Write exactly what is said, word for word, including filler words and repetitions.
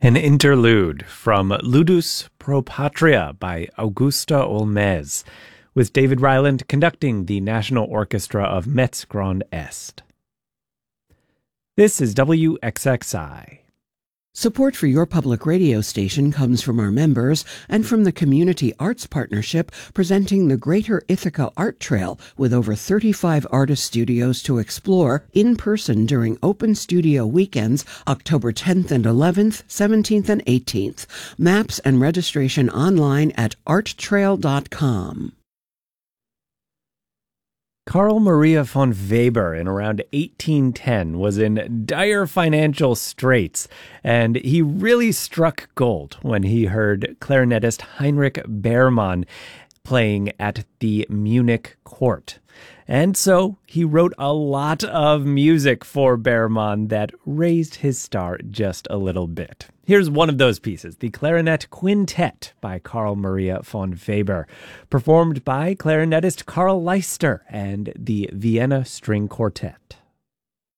An interlude from Ludus Pro Patria by Augusta Olmez, with David Ryland conducting the National Orchestra of Metz Grand Est. This is W X X I. Support for your public radio station comes from our members and from the Community Arts Partnership presenting the Greater Ithaca Art Trail with over thirty-five artist studios to explore in person during open studio weekends October tenth and eleventh, seventeenth and eighteenth. Maps and registration online at art trail dot com. Carl Maria von Weber in around eighteen ten was in dire financial straits, and he really struck gold when he heard clarinetist Heinrich Behrmann playing at the Munich court. And so he wrote a lot of music for Behrmann that raised his star just a little bit. Here's one of those pieces, the Clarinet Quintet by Carl Maria von Weber, performed by clarinetist Karl Leister and the Vienna String Quartet.